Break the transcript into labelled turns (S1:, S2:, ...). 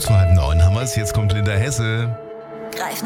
S1: Kurz vor 8:30 haben wir es. Jetzt kommt Linda Hesse.
S2: Greif